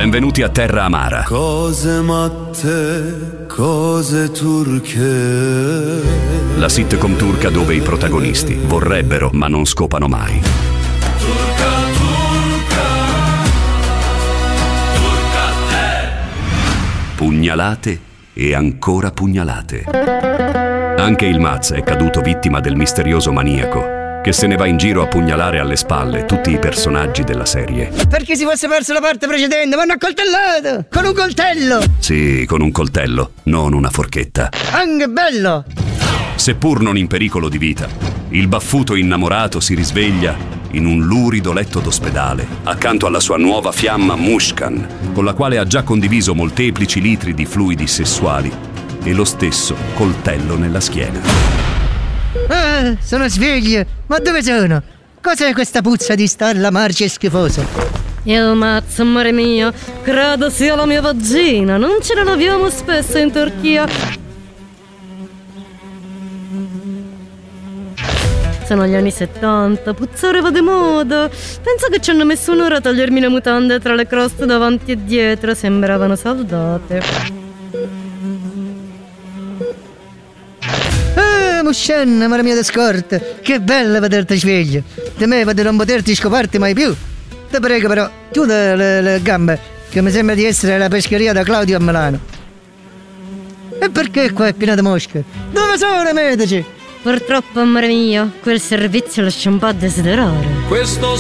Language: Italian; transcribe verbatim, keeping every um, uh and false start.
Benvenuti a Terra Amara. Cose matte, cose turche. La sitcom turca dove i protagonisti vorrebbero ma non scopano mai. Turca, turca, turca te. Pugnalate e ancora pugnalate. Anche il Maz è caduto vittima del misterioso maniaco che se ne va in giro a pugnalare alle spalle tutti i personaggi della serie. Perché si fosse perso la parte precedente, ma hanno accoltellato! Con un coltello! Sì, con un coltello, non una forchetta. Anche bello! Seppur non in pericolo di vita, il baffuto innamorato si risveglia in un lurido letto d'ospedale, accanto alla sua nuova fiamma Mushkan, con la quale ha già condiviso molteplici litri di fluidi sessuali e lo stesso coltello nella schiena. Ah, sono sveglio! Ma dove sono? Cos'è questa puzza di stalla marcia e schifosa? Il Maz, amore mio, credo sia la mia vagina. Non ce ne laviamo spesso in Turchia. Sono gli anni settanta, puzzare va di moda. Penso che ci hanno messo un'ora a togliermi le mutande tra le croste davanti e dietro. Sembravano saldate. Muscenna, amore mio, da scorta. Che bello vederti sveglio. Temevo di non poterti scoparti mai più. Ti prego però, chiuda le, le gambe, che mi sembra di essere alla pescheria da Claudio a Milano. E perché qua è pieno di mosche? Dove sono i medici? Purtroppo, amore mio, quel servizio lascia un po' a desiderare. Questo